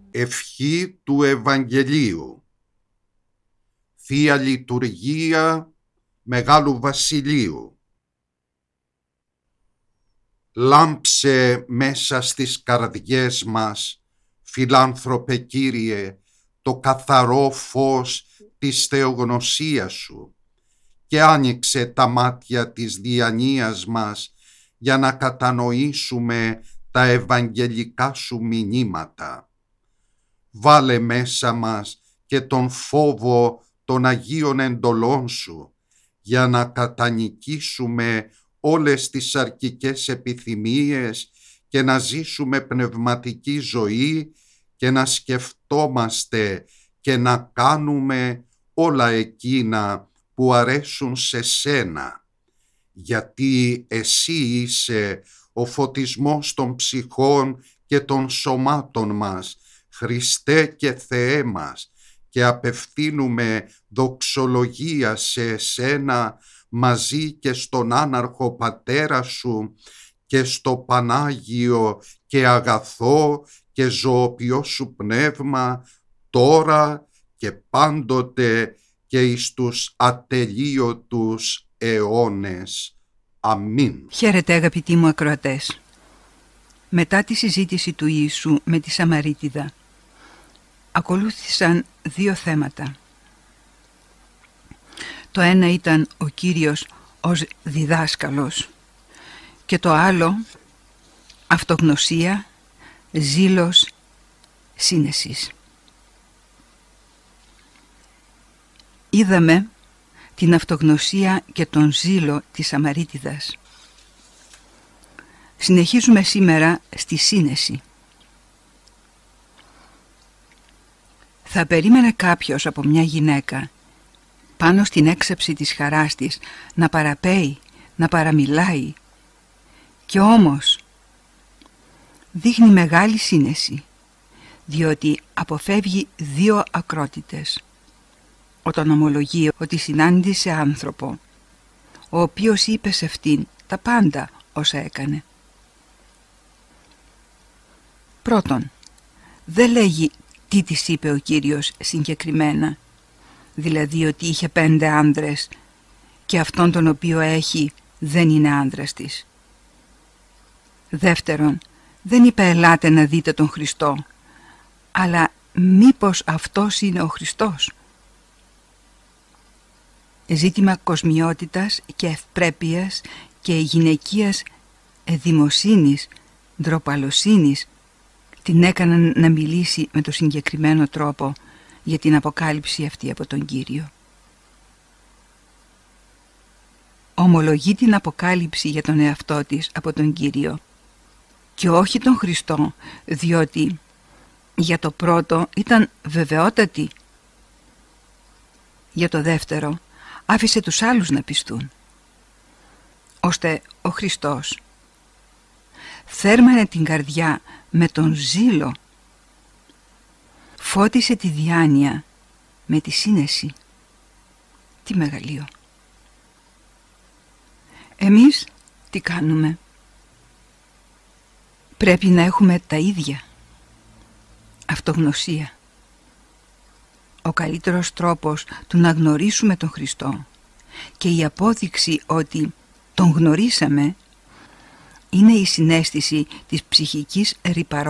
Ευχή του Ευαγγελίου. Θεία Λειτουργία Μεγάλου Βασιλείου. Λάμψε μέσα στις καρδιές μας, φιλάνθρωπε Κύριε, το καθαρό φως της θεογνωσίας Σου και άνοιξε τα μάτια της διανοίας μας για να κατανοήσουμε τα ευαγγελικά Σου μηνύματα. Βάλε μέσα μας και τον φόβο των Αγίων εντολών Σου για να κατανικήσουμε όλες τις σαρκικές επιθυμίες και να ζήσουμε πνευματική ζωή και να σκεφτόμαστε και να κάνουμε όλα εκείνα που αρέσουν σε Σένα, γιατί Εσύ είσαι ο φωτισμός των ψυχών και των σωμάτων μας, Χριστέ και Θεέ μας, και απευθύνουμε δοξολογία σε Εσένα μαζί και στον άναρχο Πατέρα Σου και στο Πανάγιο και αγαθό και ζωοποιό Σου Πνεύμα, τώρα και πάντοτε και εις τους ατελείωτους αιώνες. Αμήν. Χαίρετε αγαπητοί μου ακροατές. Μετά τη συζήτηση του Ιησού με τη Σαμαρίτιδα, ακολούθησαν δύο θέματα. Το ένα ήταν ο Κύριος ως διδάσκαλος και το άλλο αυτογνωσία, ζήλος, σύνεσης. Είδαμε την αυτογνωσία και τον ζήλο της Σαμαρίτιδας. Συνεχίζουμε σήμερα στη σύνεση. Θα περίμενε κάποιος από μια γυναίκα πάνω στην έξαψη της χαράς της να παραπέει, να παραμιλάει, και όμως δείχνει μεγάλη σύνεση, διότι αποφεύγει δύο ακρότητες όταν ομολογεί ότι συνάντησε άνθρωπο ο οποίος είπε σε αυτήν τα πάντα όσα έκανε. Πρώτον, δεν λέγει τι της είπε ο Κύριος συγκεκριμένα, δηλαδή ότι είχε 5 άντρες και αυτόν τον οποίο έχει δεν είναι άντρας της. Δεύτερον, δεν είπε ελάτε να δείτε τον Χριστό, αλλά μήπως αυτός είναι ο Χριστός. Ζήτημα κοσμιότητας και ευπρέπειας και γυναικείας δημοσύνης, ντροπαλοσύνης την έκαναν να μιλήσει με το συγκεκριμένο τρόπο για την αποκάλυψη αυτή από τον Κύριο. Ομολογεί την αποκάλυψη για τον εαυτό της από τον Κύριο και όχι τον Χριστό, διότι για το πρώτο ήταν βεβαιότατη. Για το δεύτερο άφησε τους άλλους να πιστούν, ώστε ο Χριστός θέρμανε την καρδιά με τον ζήλο, φώτισε τη διάνοια με τη σύνεση. Τι μεγαλείο! Εμείς τι κάνουμε? Πρέπει να έχουμε τα ίδια. Αυτογνωσία. Ο καλύτερος τρόπος του να γνωρίσουμε τον Χριστό και η απόδειξη ότι τον γνωρίσαμε είναι η συναίσθηση της ψυχικής ρυπαρότητας